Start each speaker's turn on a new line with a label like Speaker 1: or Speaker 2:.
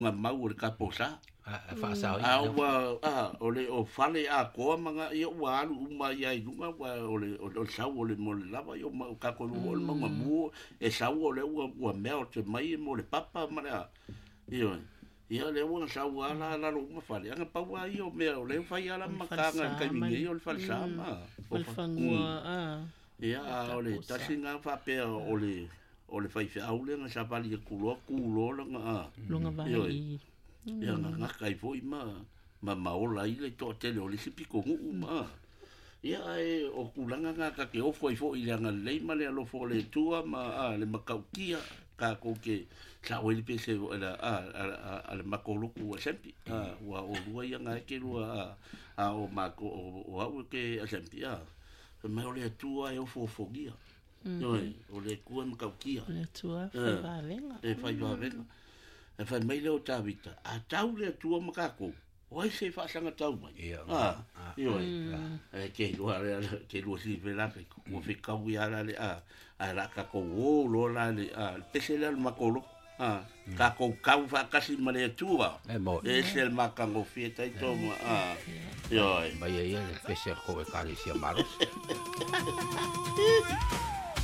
Speaker 1: nga mau le kaposa
Speaker 2: fa sa
Speaker 1: ole o fale a ko manga i o alu uma ia i lunga wa ole o sau ole mo le lava i o ma ka ko o le manga mu e sau ole ua mea o te mai mo le papa mana ia le ua sau ala la lo ma fale anga pa wa i o mea o le fai ala makanga ka mingi o le fale sama
Speaker 3: o le fangua
Speaker 1: ia ole tasinga fa pe ole fai fe aule nga sa vali kulo nga
Speaker 3: lunga vai
Speaker 1: ia nga kai foi ma ola ile to tele o le sipiko ma ia o kulanga nga ka ke o foi ia nga le ma le alo fo le tua ma le makaukia ka ko ke sa o le pese ala ale makolo ku sempi wa o lua ia nga ke lua o mako o ke sempi ma o le tua e o fofogia o le kua makaukia
Speaker 3: le tua fai valenga
Speaker 1: e fai mai leo tāwita. A tau lea tua makako. Oi se whaasanga tau mai. Ke lua si whelake. Ua whikau i ara le a raka ko o lola le pese lea makolo. Ka kou kau whakasi ma lea tua. E se le makango whietai toma.
Speaker 2: Mai e le pese ko e kari sia maros.